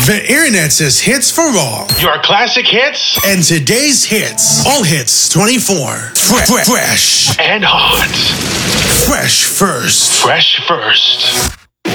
The internet says hits for all. Your classic hits And today's hits. All hits 24. Fresh. and hot. Fresh first. Fresh first.